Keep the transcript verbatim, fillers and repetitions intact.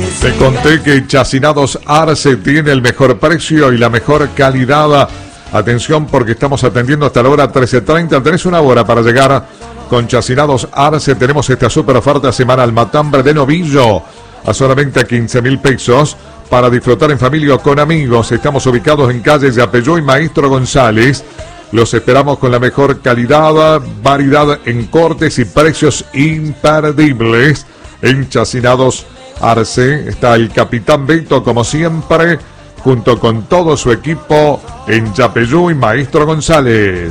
Te conté que Chacinados Arce tiene el mejor precio y la mejor calidad. Atención, porque estamos atendiendo hasta la hora trece treinta. Tenés una hora para llegar con Chacinados Arce. Tenemos esta super oferta semanal. Matambre de novillo a solamente quince mil pesos para disfrutar en familia o con amigos. Estamos ubicados en calle Yapeyú y Maestro González. Los esperamos con la mejor calidad, variedad en cortes y precios imperdibles. En Chacinados Arce está el Capitán Beto, como siempre, junto con todo su equipo en Yapeyú y Maestro González.